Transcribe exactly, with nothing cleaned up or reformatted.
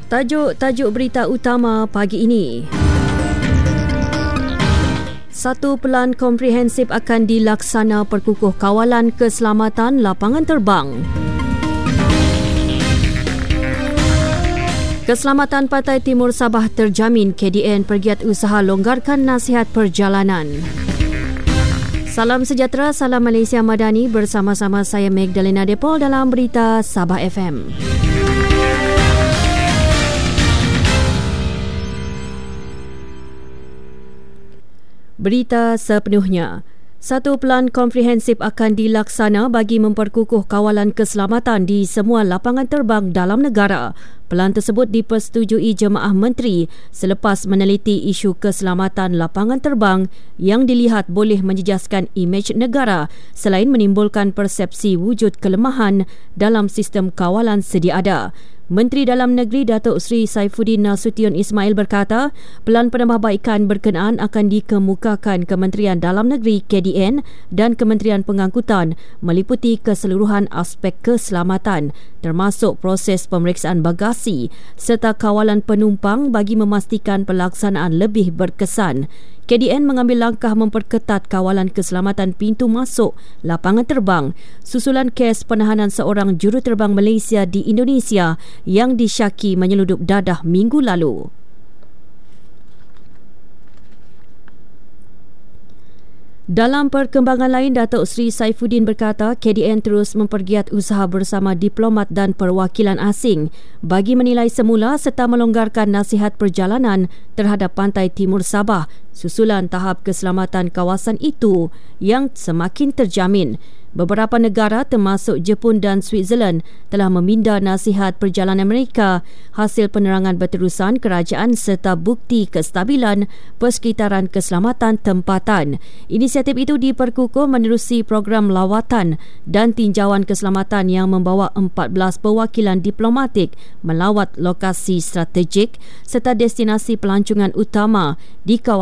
Tajuk-tajuk berita utama pagi ini. Satu pelan komprehensif akan dilaksana Perkukuh Kawalan Keselamatan Lapangan Terbang. Keselamatan Pantai Timur Sabah terjamin, K D N Pergiat Usaha longgarkan nasihat perjalanan. Salam sejahtera, salam Malaysia Madani, bersama-sama saya Magdalena Depol dalam berita Sabah F M. Berita sepenuhnya. Satu pelan komprehensif akan dilaksana bagi memperkukuh kawalan keselamatan di semua lapangan terbang dalam negara. Pelan tersebut dipersetujui Jemaah Menteri selepas meneliti isu keselamatan lapangan terbang yang dilihat boleh menjejaskan imej negara selain menimbulkan persepsi wujud kelemahan dalam sistem kawalan sedia ada. Menteri Dalam Negeri Datuk Seri Saifuddin Nasution Ismail berkata, pelan penambahbaikan berkenaan akan dikemukakan Kementerian Dalam Negeri K D N dan Kementerian Pengangkutan meliputi keseluruhan aspek keselamatan termasuk proses pemeriksaan bagasi serta kawalan penumpang bagi memastikan pelaksanaan lebih berkesan. K D N mengambil langkah memperketat kawalan keselamatan pintu masuk lapangan terbang susulan kes penahanan seorang juruterbang Malaysia di Indonesia yang disyaki menyeludup dadah minggu lalu. Dalam perkembangan lain, Datuk Seri Saifuddin berkata K D N terus mempergiat usaha bersama diplomat dan perwakilan asing bagi menilai semula serta melonggarkan nasihat perjalanan terhadap Pantai Timur Sabah susulan tahap keselamatan kawasan itu yang semakin terjamin. Beberapa negara termasuk Jepun dan Switzerland telah meminda nasihat perjalanan mereka hasil penerangan berterusan kerajaan serta bukti kestabilan persekitaran keselamatan tempatan. Inisiatif itu diperkukuh menerusi program lawatan dan tinjauan keselamatan yang membawa empat belas perwakilan diplomatik melawat lokasi strategik serta destinasi pelancongan utama di kawasan